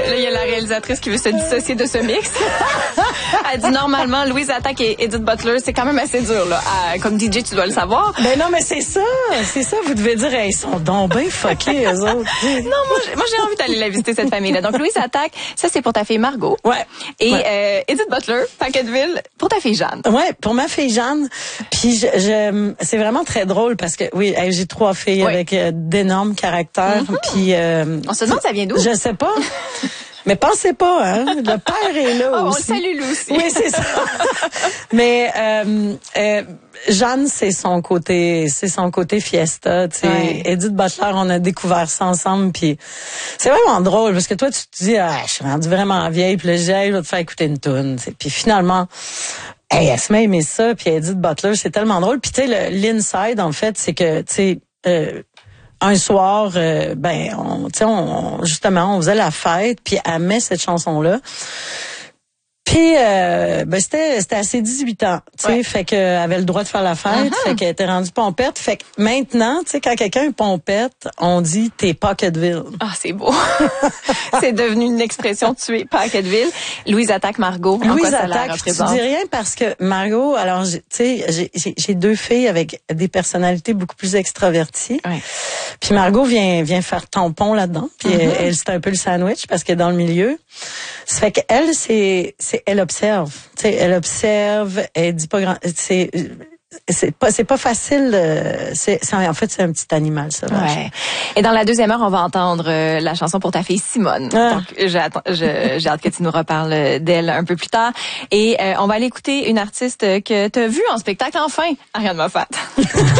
là, il y a la réalisatrice qui veut se dissocier de ce mix. Elle dit normalement, Louise Attaque et Edith Butler, c'est quand même assez dur, là. Comme DJ, tu dois le savoir. Ben non, mais c'est ça. Vous devez dire, ils sont donc bien fuckés, eux autres. Non, moi, j'ai envie d'aller la visiter, cette famille-là. Donc, Louise Attaque, ça, c'est pour ta fille Margot. Ouais. Et Edith Butler, Paquetteville, pour ta fille Jeanne. Ouais, pour ma fille Jeanne. Puis c'est vraiment très drôle parce que oui, j'ai 3 filles avec d'énormes caractères. Puis on se demande ça vient d'où? Je sais pas. Mais pensez pas, hein. Le père est là aussi. On le salue, lui aussi. Oui, c'est ça. Mais Jeanne, c'est son côté fiesta. Tu sais, ouais. Edith Butler, on a découvert ça ensemble, puis c'est vraiment drôle parce que toi, tu te dis, je suis rendue vraiment vieille, puis là, je vais te faire écouter une toune. Puis finalement, elle se met à aimer ça, puis Edith Butler, c'est tellement drôle. Puis tu sais, l'inside, en fait, c'est que tu sais. Un soir, justement, on faisait la fête, puis elle met cette chanson-là. Puis, c'était à ses 18 ans, tu sais, fait qu'elle avait le droit de faire la fête, fait qu'elle était rendue pompette. Fait que maintenant, tu sais, quand quelqu'un est pompette, on dit « t'es Paquetteville ». Ah, c'est beau. C'est devenu une expression, tu es Paquetteville. Louise Attaque, Margot, en quoi ça la représente? Je dis rien parce que Margot, alors, tu sais, j'ai 2 filles avec des personnalités beaucoup plus extraverties. Ouais. Puis Margot vient faire tampon là-dedans. Puis elle, c'est un peu le sandwich parce qu'elle est dans le milieu. Ça fait qu'elle, elle observe. Tu sais, elle observe, elle dit pas grand, c'est pas facile. En fait, c'est un petit animal sauvage. Ouais. Et dans la deuxième heure, on va entendre la chanson pour ta fille Simone. Donc, j'ai hâte que tu nous reparles d'elle un peu plus tard. Et on va aller écouter une artiste que tu as vue en spectacle enfin, Ariane Moffat.